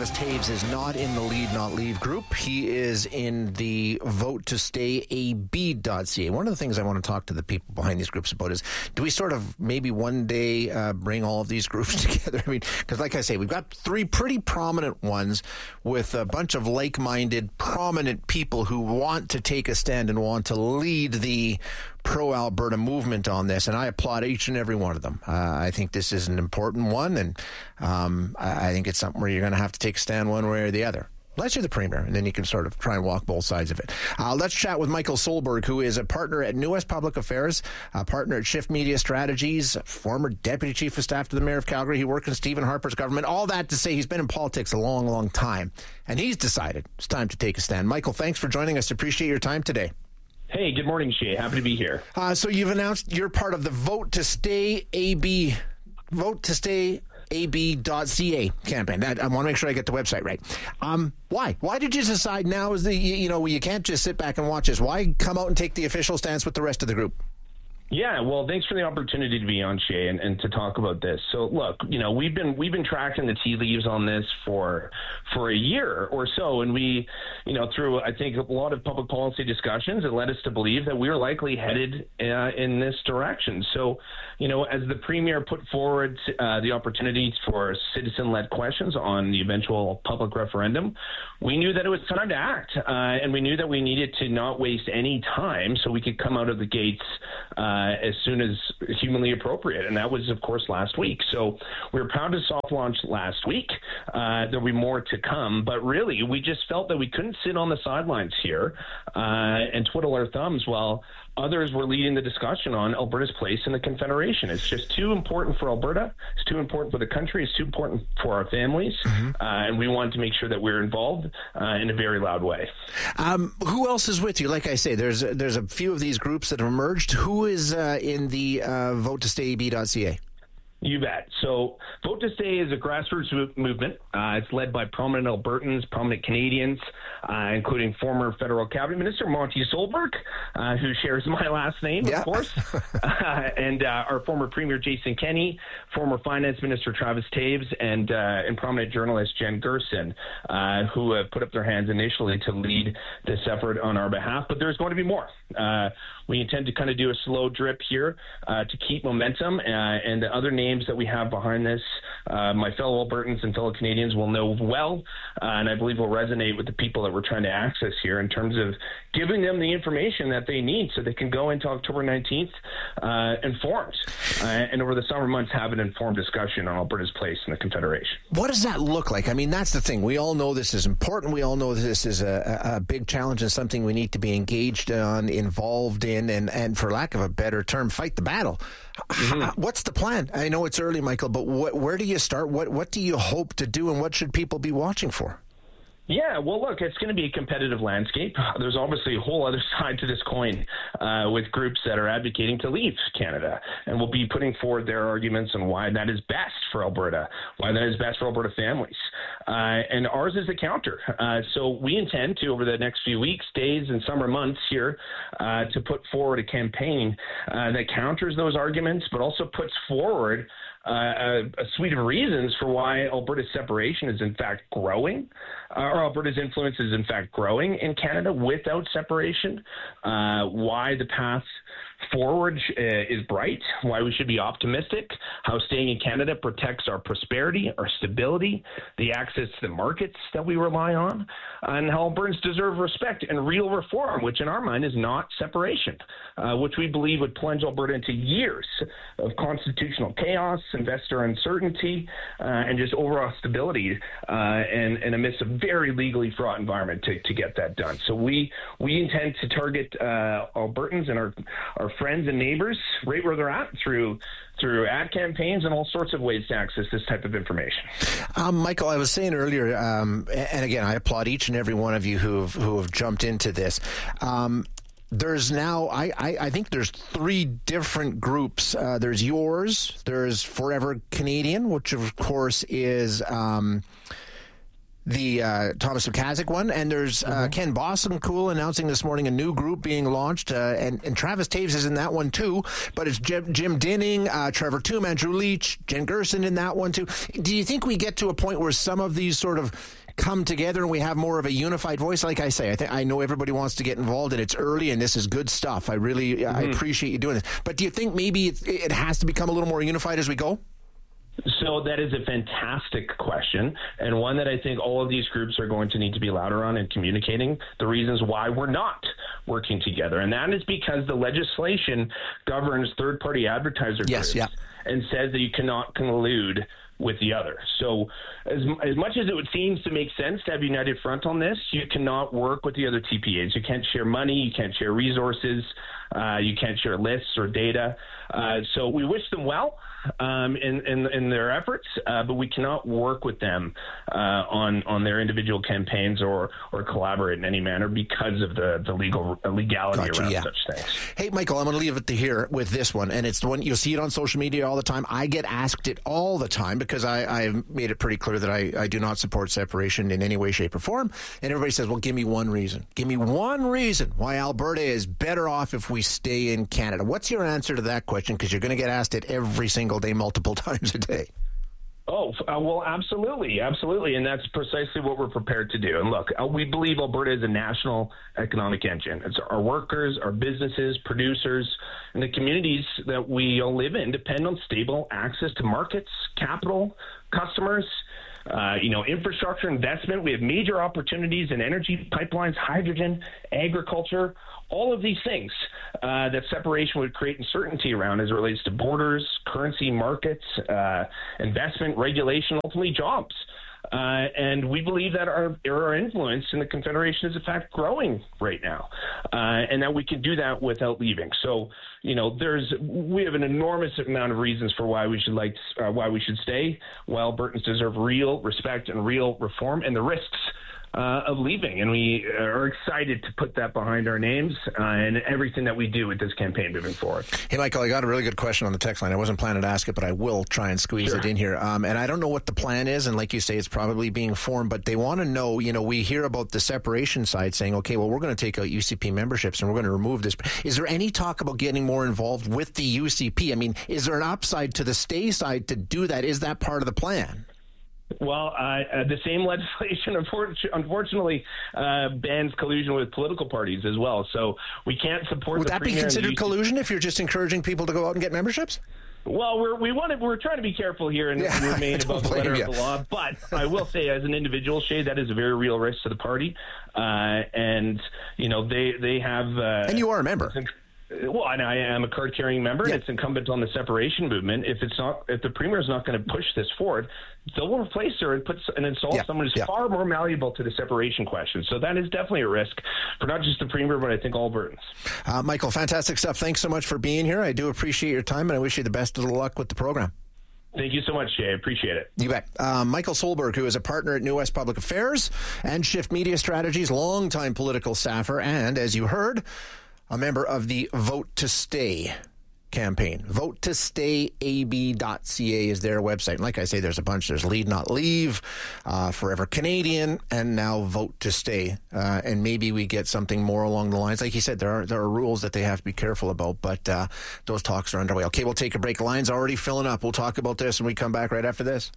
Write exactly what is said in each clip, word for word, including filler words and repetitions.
Travis Taves is not in the Lead Not Leave group. He is in the Vote to Stay A B dot C A. One of the things I want to talk to the people behind these groups about is, do we sort of maybe one day uh, bring all of these groups together? I mean, because like I say, we've got three pretty prominent ones with a bunch of like-minded, prominent people who want to take a stand and want to lead the pro-Alberta movement on this, and I applaud each and every one of them. Uh, I think this is an important one, and um, I, I think it's something where you're going to have to take a stand one way or the other. Unless you're the premier, and then you can sort of try and walk both sides of it. Uh, let's chat with Michael Solberg, who is a partner at New West Public Affairs, a partner at Shift Media Strategies, former deputy chief of staff to the mayor of Calgary. He worked in Stephen Harper's government. All that to say he's been in politics a long, long time, and he's decided it's time to take a stand. Michael, thanks for joining us. Appreciate your time today. Hey, good morning, Shay. Happy to be here. Uh, so you've announced you're part of the Vote to Stay A B, Vote to Stay A B dot C A campaign. That, I want to make sure I get the website right. Um, why? Why did you decide now is the, you, you know, you can't just sit back and watch this. Why come out and take the official stance with the rest of the group? Yeah, well, thanks for the opportunity to be on, Shay, and, and to talk about this. So, look, you know, we've been we've been tracking the tea leaves on this for for a year or so, and we, you know, through I think a lot of public policy discussions, it led us to believe that we were likely headed uh, in this direction. So, you know, as the premier put forward uh, the opportunity for citizen-led questions on the eventual public referendum, we knew that it was time to act, uh, and we knew that we needed to not waste any time so we could come out of the gates Uh, as soon as humanly appropriate. And that was, of course, last week. So we were proud to soft launch last week. Uh, there'll be more to come. But really, we just felt that we couldn't sit on the sidelines here uh, and twiddle our thumbs while others were leading the discussion on Alberta's place in the Confederation. It's just too important for Alberta. It's too important for the country. It's too important for our families. Mm-hmm. Uh, and we wanted to make sure that we're involved uh, in a very loud way. Um, who else is with you? Like I say, there's there's a few of these groups that have emerged. Who is uh, in the uh, Vote to Stay A B dot C A? You bet. So Vote to Stay is a grassroots movement. Uh, it's led by prominent Albertans, prominent Canadians, uh, including former federal cabinet minister Monty Solberg, uh, who shares my last name, yeah. of course, uh, and uh, our former premier Jason Kenney, former finance minister Travis Taves, and uh, and prominent journalist Jen Gerson, uh, who have put up their hands initially to lead this effort on our behalf. But there's going to be more. Uh, we intend to kind of do a slow drip here uh, to keep momentum, uh, and the other names that we have behind this, uh, my fellow Albertans and fellow Canadians will know well, uh, and I believe will resonate with the people that we're trying to access here in terms of giving them the information that they need so they can go into October nineteenth uh, informed, uh, and over the summer months have an informed discussion on Alberta's place in the Confederation. What does that look like? I mean, that's the thing. We all know this is important. We all know this is a, a big challenge and something we need to be engaged on, involved in, and, and for lack of a better term, fight the battle. Mm-hmm. What's the plan? I know it's early, Michael, but what, where do you start? What what do you hope to do, and what should people be watching for? Yeah, well, look, it's going to be a competitive landscape. There's obviously a whole other side to this coin uh, with groups that are advocating to leave Canada, and we'll be putting forward their arguments on why that is best for Alberta, why that is best for Alberta families. Uh, and ours is a counter. Uh, so we intend to, over the next few weeks, days, and summer months here, uh, to put forward a campaign uh, that counters those arguments, but also puts forward Uh, a, a suite of reasons for why Alberta's separation is in fact growing, uh, or Alberta's influence is in fact growing in Canada without separation, uh, why the path forward uh, is bright, why we should be optimistic, how staying in Canada protects our prosperity, our stability, the access to the markets that we rely on, and how Albertans deserve respect and real reform, which in our mind is not separation, uh, which we believe would plunge Alberta into years of constitutional chaos, investor uncertainty, uh, and just overall stability, uh, and, and amidst a very legally fraught environment to, to get that done. So we we intend to target uh, Albertans and our our friends and neighbors right where they're at through through ad campaigns and all sorts of ways to access this type of information. Um, Michael, I was saying earlier, um, and again, I applaud each and every one of you who have, who have jumped into this. Um, There's now, I, I, I think there's three different groups. Uh, there's yours, there's Forever Canadian, which of course is um, the uh, Thomas McCasick one, and there's uh, mm-hmm. Ken Bossencool announcing this morning a new group being launched, uh, and, and Travis Taves is in that one too, but it's Jim, Jim Dinning, uh, Trevor Toome, Andrew Leach, Jen Gerson in that one too. Do you think we get to a point where some of these sort of come together and we have more of a unified voice? Like I say, I think I know everybody wants to get involved, and it's early, and this is good stuff. I really mm-hmm. I appreciate you doing this. But do you think maybe it, it has to become a little more unified as we go? So that is a fantastic question, and one that I think all of these groups are going to need to be louder on in communicating the reasons why we're not working together. And that is because the legislation governs third-party advertiser yes, groups yeah. and says that you cannot collude with the other. So as as much as it would seem to make sense to have a united front on this, you cannot work with the other T P As. You can't share money, you can't share resources, uh, you can't share lists or data. Uh, so we wish them well um, in, in in their efforts, uh, but we cannot work with them uh, on on their individual campaigns or or collaborate in any manner because of the the legal legality gotcha, around yeah. such things. Hey, Michael, I'm going to leave it to here with this one, and it's the one you'll see it on social media all the time. I get asked it all the time because I I've made it pretty clear that I I do not support separation in any way, shape, or form. And everybody says, "Well, give me one reason. Give me one reason why Alberta is better off if we stay in Canada." What's your answer to that question? Because you're going to get asked it every single day, multiple times a day. Oh, uh, well, absolutely. Absolutely. And that's precisely what we're prepared to do. And look, uh, we believe Alberta is a national economic engine. It's our workers, our businesses, producers, and the communities that we all live in depend on stable access to markets, capital, customers, uh, you know, infrastructure investment. We have major opportunities in energy pipelines, hydrogen, agriculture, all of these things uh, that separation would create uncertainty around as it relates to borders, currency, markets, uh, investment, regulation, ultimately jobs. Uh, and we believe that our, our influence in the Confederation is, in fact, growing right now, uh, and that we can do that without leaving. So, you know, there's we have an enormous amount of reasons for why we should like uh, why we should stay. While Albertans deserve real respect and real reform, and the risks Uh, of leaving, and we are excited to put that behind our names uh, and everything that we do with this campaign moving forward. Hey, Michael, I got a really good question on the text line. I wasn't planning to ask it, but I will try and squeeze sure. it in here. Um, and I don't know what the plan is, and like you say, it's probably being formed, but they want to know, you know, we hear about the separation side saying, okay, well, we're going to take out U C P memberships and we're going to remove this. Is there any talk about getting more involved with the U C P? I mean, is there an upside to the stay side to do that? Is that part of the plan? Well, uh, uh, the same legislation, unfortunately, uh, bans collusion with political parties as well. So we can't support. Would the that be considered collusion if you're just encouraging people to go out and get memberships? Well, we're we want to, we're trying to be careful here and yeah, remain above the letter you. of the law. But I will say, as an individual, Shay, that is a very real risk to the party. Uh, and you know, they they have. Uh, and you are a member. Well, and I am a card-carrying member, yeah. and it's incumbent on the separation movement. If it's not, if the premier is not going to push this forward, they'll replace her and put and install yeah. someone who's yeah. far more malleable to the separation question. So that is definitely a risk for not just the premier, but I think all Albertans. Uh, Michael, fantastic stuff. Thanks so much for being here. I do appreciate your time, and I wish you the best of luck with the program. Thank you so much, Jay. I appreciate it. You bet. Uh, Michael Solberg, who is a partner at New West Public Affairs and Shift Media Strategies, longtime political staffer, and as you heard, a member of the Vote to Stay campaign. vote to stay a b dot c a is their website. And like I say, there's a bunch. There's Lead Not Leave, uh, Forever Canadian, and now Vote to Stay. Uh, and maybe we get something more along the lines. Like you said, there are there are rules that they have to be careful about, but uh, those talks are underway. Okay, we'll take a break. Line's already filling up. We'll talk about this when we come back right after this.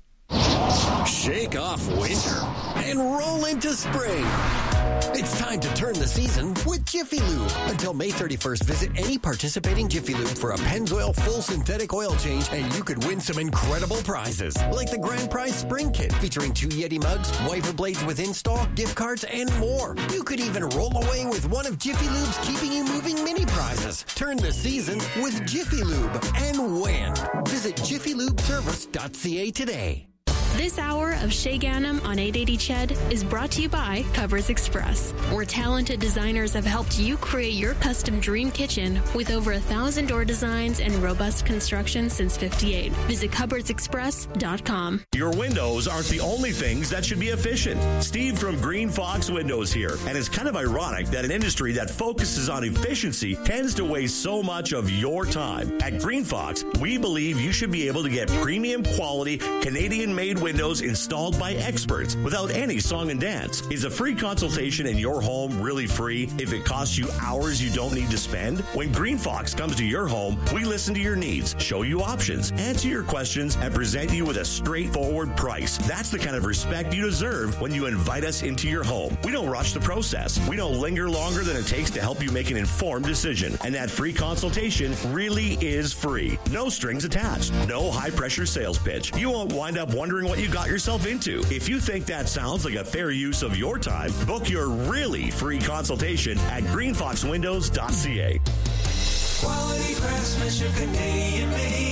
Shake off winter and roll into spring. It's time to turn the season with Jiffy Lube. Until May thirty-first, visit any participating Jiffy Lube for a Pennzoil full synthetic oil change, and you could win some incredible prizes, like the Grand Prize Spring Kit, featuring two Yeti mugs, wiper blades with install, gift cards, and more. You could even roll away with one of Jiffy Lube's Keeping You Moving mini prizes. Turn the season with Jiffy Lube and win. Visit jiffy lube service dot c a today. This hour of Shay Ganem on eight eighty C H E D is brought to you by Cupboards Express, where talented designers have helped you create your custom dream kitchen with over a thousand door designs and robust construction since fifty-eight. Visit cupboards express dot com. Your windows aren't the only things that should be efficient. Steve from Green Fox Windows here, and it's kind of ironic that an industry that focuses on efficiency tends to waste so much of your time. At Green Fox, we believe you should be able to get premium quality, Canadian-made pre-made windows installed by experts without any song and dance. Is a free consultation in your home really free if it costs you hours you don't need to spend? When Green Fox comes to your home, we listen to your needs, show you options, answer your questions, and present you with a straightforward price. That's the kind of respect you deserve when you invite us into your home. We don't rush the process. We don't linger longer than it takes to help you make an informed decision. And that free consultation really is free. No strings attached. No high-pressure sales pitch. You won't wind up wondering what you got yourself into. If you think that sounds like a fair use of your time, book your really free consultation at green fox windows dot c a. Quality craftsmanship, Canadian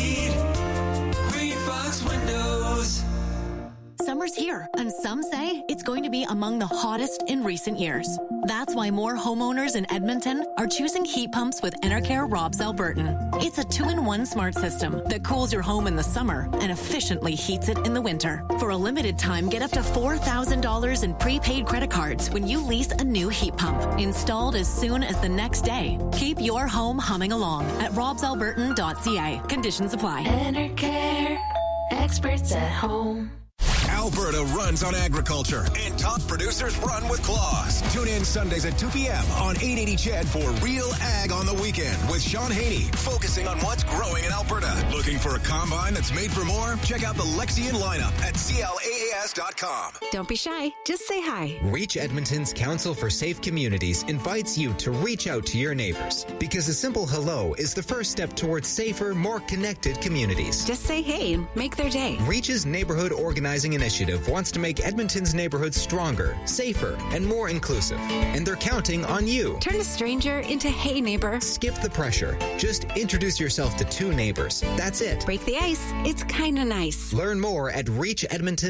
made. Green Fox Windows. Summer's here, and some say it's going to be among the hottest in recent years. That's why more homeowners in Edmonton are choosing heat pumps with Enercare Robs Albertan. It's a two-in-one smart system that cools your home in the summer and efficiently heats it in the winter. For a limited time, get up to four thousand dollars in prepaid credit cards when you lease a new heat pump, installed as soon as the next day. Keep your home humming along at robs albertan dot c a. Conditions apply. Enercare, experts at home. Alberta runs on agriculture, and top producers run with claws. Tune in Sundays at two p.m. on eight eighty C H E D for Real Ag on the Weekend with Sean Haney, focusing on what's growing in Alberta. Looking for a combine that's made for more? Check out the Lexion lineup at C L A A S dot com. Don't be shy. Just say hi. Reach Edmonton's Council for Safe Communities invites you to reach out to your neighbors, because a simple hello is the first step towards safer, more connected communities. Just say hey and make their day. Reach's Neighborhood Organizing Initiative wants to make Edmonton's neighborhoods stronger, safer, and more inclusive. And they're counting on you. Turn a stranger into hey neighbor. Skip the pressure. Just introduce yourself to two neighbors. That's it. Break the ice. It's kind of nice. Learn more at reach edmonton